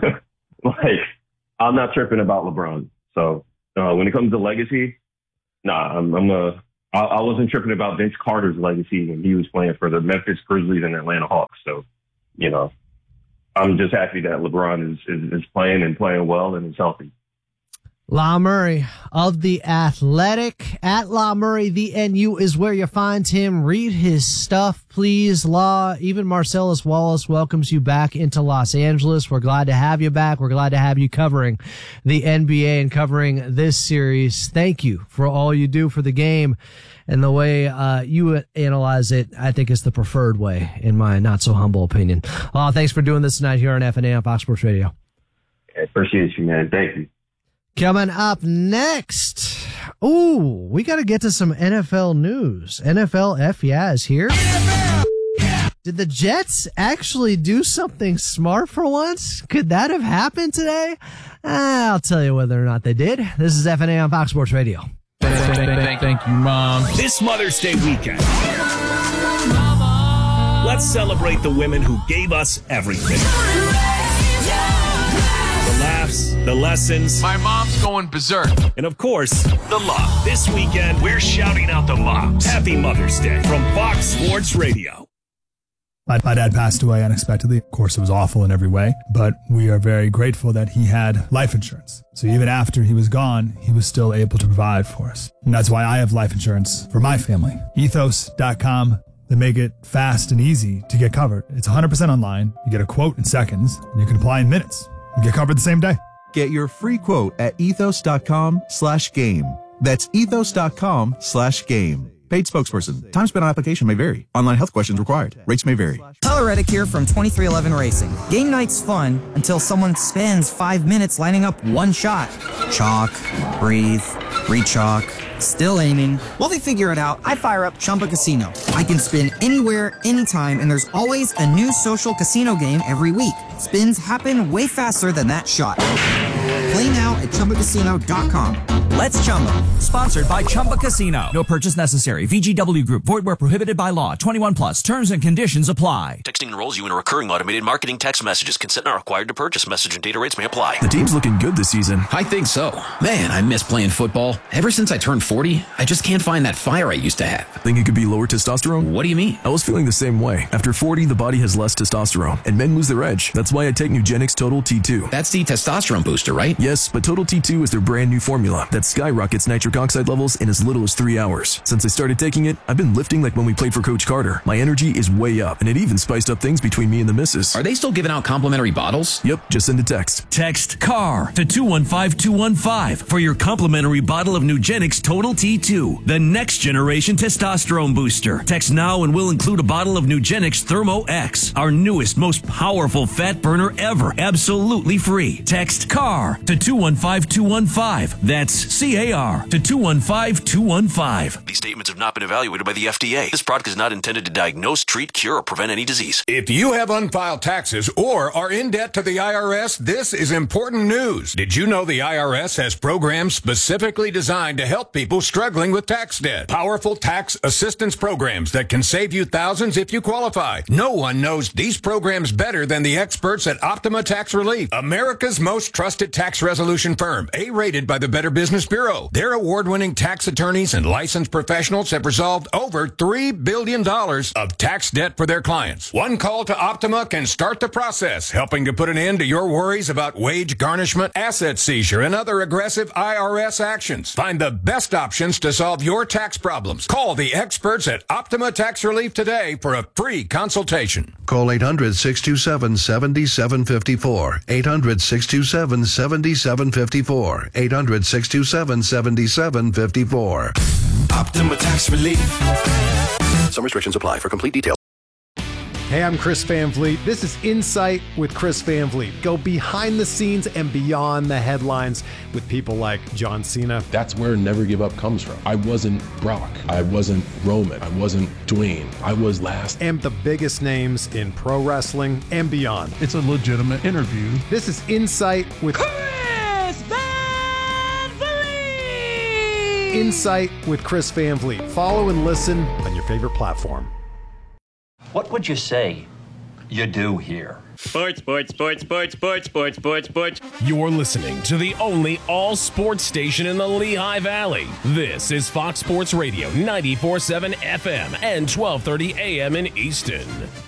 I'm not tripping about LeBron. So when it comes to legacy, I wasn't tripping about Vince Carter's legacy when he was playing for the Memphis Grizzlies and Atlanta Hawks. So, I'm just happy that LeBron is playing and playing well and is healthy. La Murray of The Athletic. At La Murray, the NU is where you find him. Read his stuff, please. La, even Marcellus Wallace welcomes you back into Los Angeles. We're glad to have you back. We're glad to have you covering the NBA and covering this series. Thank you for all you do for the game. And the way you analyze it, I think is the preferred way, in my not so humble opinion. Thanks for doing this tonight here on FNA on Fox Sports Radio. I appreciate you, man. Thank you. Coming up next, we got to get to some NFL news. NFL is here. Did the Jets actually do something smart for once? Could that have happened today? I'll tell you whether or not they did. This is FNA on Fox Sports Radio. Thank you, Mom. This Mother's Day weekend, let's celebrate the women who gave us everything. The laughs, the lessons. My mom's going berserk. And of course, the love. This weekend, we're shouting out the moms. Happy Mother's Day from Fox Sports Radio. My dad passed away unexpectedly. Of course, it was awful in every way, but we are very grateful that he had life insurance. So even after he was gone, he was still able to provide for us. And that's why I have life insurance for my family. Ethos.com. They make it fast and easy to get covered. It's 100% online. You get a quote in seconds, and you can apply in minutes. You get covered the same day. Get your free quote at ethos.com/game. That's ethos.com/game. Paid spokesperson. Time spent on application may vary. Online health questions required. Rates may vary. Tyler Reddick here from 2311 Racing. Game night's fun until someone spends 5 minutes lining up one shot. Chalk, breathe, re-chalk, still aiming. While they figure it out, I fire up Chumba Casino. I can spin anywhere, anytime, and there's always a new social casino game every week. Spins happen way faster than that shot. Play now at ChumbaCasino.com. Let's Chumba. Sponsored by Chumba Casino. No purchase necessary. VGW Group. Void where prohibited by law. 21 plus. Terms and conditions apply. Texting enrolls you in a recurring automated marketing text messages. Consent not required to purchase. Message and data rates may apply. The team's looking good this season. I think so. Man, I miss playing football. Ever since I turned 40, I just can't find that fire I used to have. Think it could be lower testosterone? What do you mean? I was feeling the same way. After 40, the body has less testosterone, and men lose their edge. That's why I take Nugenix Total T2. That's the testosterone booster, right? Yes, but Total T2 is their brand new formula that skyrockets nitric oxide levels in as little as 3 hours. Since I started taking it, I've been lifting like when we played for Coach Carter. My energy is way up, and it even spiced up things between me and the missus. Are they still giving out complimentary bottles? Yep, just send a text. Text CAR to 215215 for your complimentary bottle of Nugenix Total T2, the next generation testosterone booster. Text now and we'll include a bottle of Nugenix Thermo X, our newest, most powerful fat burner ever, absolutely free. Text CAR to 215215. That's CAR to 215215. These statements have not been evaluated by the FDA. This product is not intended to diagnose, treat, cure, or prevent any disease. If you have unfiled taxes or are in debt to the IRS, this is important news. Did you know the IRS has programs specifically designed to help people struggling with tax debt? Powerful tax assistance programs that can save you thousands if you qualify. No one knows these programs better than the experts at Optima Tax Relief, America's most trusted tax resolution firm, A-rated by the Better Business Bureau. Their award-winning tax attorneys and licensed professionals have resolved over $3 billion of tax debt for their clients. One call to Optima can start the process, helping to put an end to your worries about wage garnishment, asset seizure, and other aggressive IRS actions. Find the best options to solve your tax problems. Call the experts at Optima Tax Relief today for a free consultation. Call 800-627-7754. 800-627-7754. 800-627-7754. Optima Tax Relief. Some restrictions apply. For complete details. Hey, I'm Chris Van Vliet. This is Insight with Chris Van Vliet. Go behind the scenes and beyond the headlines with people like John Cena. That's where Never Give Up comes from. I wasn't Brock. I wasn't Roman. I wasn't Dwayne. I was last. And the biggest names in pro wrestling and beyond. It's a legitimate interview. This is Insight with Chris Van Vliet. Insight with Chris Van Vliet. Follow and listen on your favorite platform. What would you say you do here? Sports. You're listening to the only all-sports station in the Lehigh Valley. This is Fox Sports Radio, 94.7 FM and 12:30 AM in Easton.